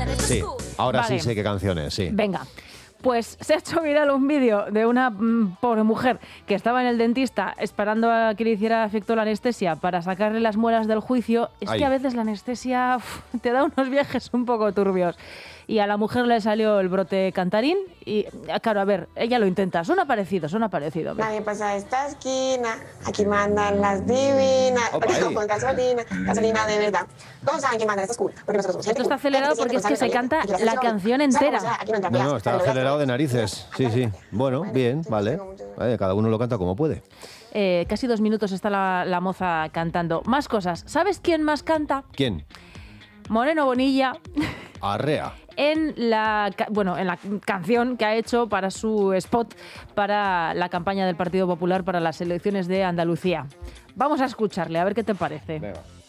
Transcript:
Sí, ahora Vale. sí sé qué canción es, sí. Venga. Pues se ha hecho viral un vídeo de una pobre mujer que estaba en el dentista esperando a que le hiciera efecto la anestesia para sacarle las muelas del juicio. Es Ay. que a veces la anestesia te da unos viajes un poco turbios. Y a la mujer le salió el brote cantarín y, claro, a ver, ella lo intenta. Suena parecido. Mira. Nadie pasa de esta esquina, aquí mandan las divinas. Opa, Porque ahí. con gasolina de verdad. Todos saben quién manda, esto es cool. Porque nosotros somos gente Esto está cool. acelerado Gente porque es que se siente canta responsable, la canción entera. No, está acelerado de narices. Sí. Bueno, bien, vale. Cada uno lo canta como puede. Casi 2 minutos está la moza cantando. Más cosas. ¿Sabes quién más canta? ¿Quién? Moreno Bonilla. Arrea. En la canción que ha hecho para su spot para la campaña del Partido Popular para las elecciones de Andalucía. Vamos a escucharle, a ver qué te parece. Venga.